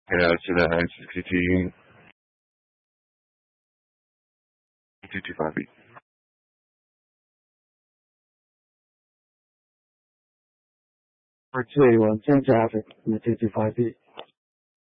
to the NCT 225B. R281 10 traffic in the 225B.